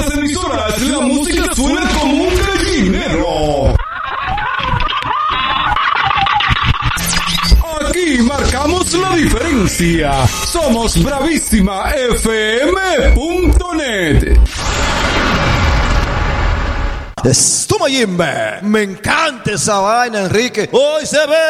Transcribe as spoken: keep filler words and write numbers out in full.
las emisoras la música suena como un gallinero. Aquí marcamos la diferencia. Somos bravísima f m punto net. Es tu Mayimbe. Me encanta esa vaina, Enrique. Hoy se ve